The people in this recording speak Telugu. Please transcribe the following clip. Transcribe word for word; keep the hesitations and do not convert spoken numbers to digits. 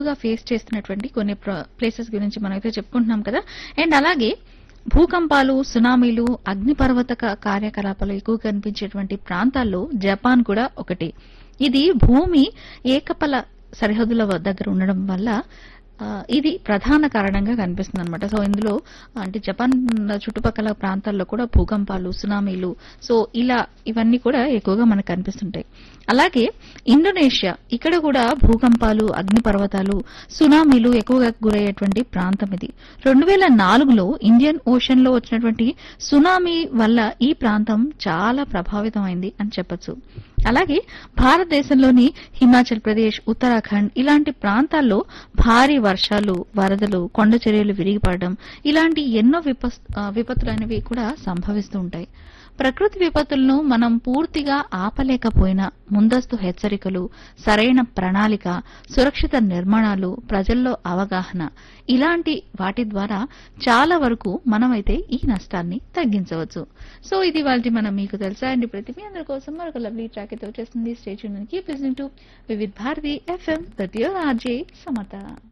ఎక్కువగా ఫేస్ చేస్తున్నటువంటి కొన్ని ప్లేసెస్ గురించి మనమైతే చెప్పుకుంటున్నాం కదా. అండ్ అలాగే భూకంపాలు, సునామీలు, అగ్నిపర్వత క- కార్యకలాపాలు ఎక్కువ కనిపించేటువంటి ప్రాంతాల్లో జపాన్ కూడా ఒకటి. ఇది భూమి ఏకపల సరిహద్దుల వ- దగ్గర ఉండడం వల్ల ఆ, ఇది ప్రధాన కారణంగా కనిపిస్తుంది అనమాట. సో ఇందులో అంటే జపాన్ చుట్టుపక్కల ప్రాంతాల్లో కూడా భూకంపాలు, సునామీలు, సో ఇలా ఇవన్నీ కూడా ఎక్కువగా మనకు కనిపిస్తుంటాయి. అలాగే ఇండోనేషియా, ఇక్కడ కూడా భూకంపాలు, అగ్నిపర్వతాలు, సునామీలు ఎక్కువగా గురయ్యేటువంటి ప్రాంతం ఇది. రెండు వేల నాలుగులో ఇండియన్ ఓషన్ లో వచ్చినటువంటి సునామీ వల్ల ఈ ప్రాంతం చాలా ప్రభావితమైంది అని చెప్పొచ్చు. అలాగే భారతదేశంలోని హిమాచల్ ప్రదేశ్, ఉత్తరాఖండ్ ఇలాంటి ప్రాంతాల్లో భారీ వర్షాలు, వరదలు, కొండ చర్యలు విరిగిపడడం ఇలాంటి ఎన్నో విపస్ ఆ, విపత్తులు అనేవి కూడా సంభవిస్తూ ఉంటాయి. ప్రకృతి విపత్తులను మనం పూర్తిగా ఆపలేకపోయినా ముందస్తు హెచ్చరికలు, సరైన ప్రణాళిక, సురక్షిత నిర్మాణాలు, ప్రజల్లో అవగాహన ఇలాంటి వాటి ద్వారా చాలా వరకు మనమైతే ఈ నష్టాన్ని తగ్గించవచ్చు. సో ఇది వాళ్ళ మనం మీకు తెలుసా అండి ప్రతి మీ అందరి కోసం మరొక లవ్లీ ట్రాక్ అయితే వచ్చేస్తుంది. Stay tune and keep listening to Vividh Bharati FM with your RJ Samata.